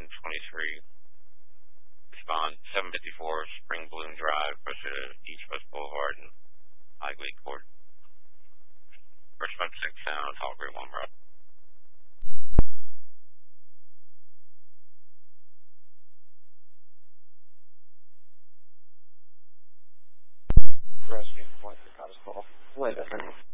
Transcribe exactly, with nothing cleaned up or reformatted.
twenty-three. Respond seven fifty-four Spring Bloom Drive, closer to East West Boulevard and Highway Court. First one six sound, Hall Grade one, bro. Rescue, point for call. Wait a minute.